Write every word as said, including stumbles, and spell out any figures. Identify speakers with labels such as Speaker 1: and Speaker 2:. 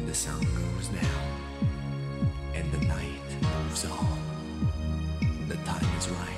Speaker 1: the sun goes down and the night moves on. The time is right.